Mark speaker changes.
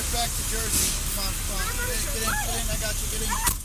Speaker 1: back to Jersey. Come on, come on. Get in, I got you. Get in.